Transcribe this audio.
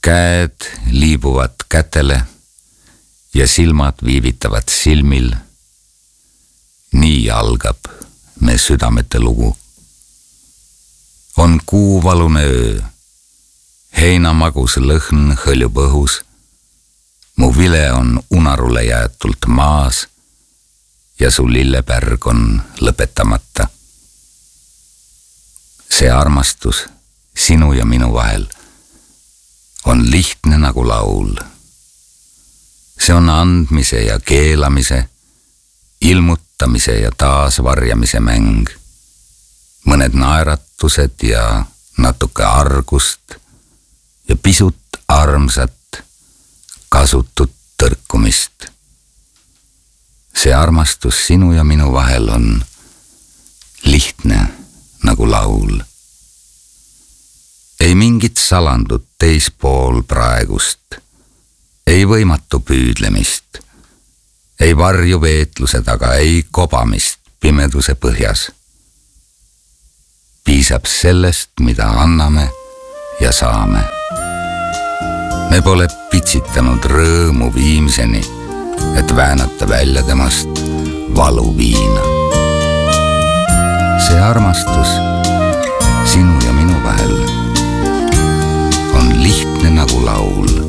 Käed liibuvad kätele ja silmad viivitavad silmil. Nii algab me südamete lugu. On kuuvalune öö, heinamagus lõhn hõljub õhus. Mu vile on unarule jäetult maas ja su lillepärg on lõpetamata. See armastus sinu ja minu vahel on lihtne nagu laul. See on andmise ja keelamise, ilmutamise ja taasvarjamise mäng. Mõned naeratused ja natuke argust ja pisut armsat, kasutut tõrkumist. See armastus sinu ja minu vahel on lihtne nagu laul. Ei mingit salandut teispool praegust, ei võimatu püüdlemist, ei varju veetluse taga, ei kobamist pimeduse põhjas. Piisab sellest, mida anname ja saame. Me pole pitsitanud rõõmu viimseni, et väänata välja temast valuviina. See armastus sinu ja minu vahel on lihtne nagu laul.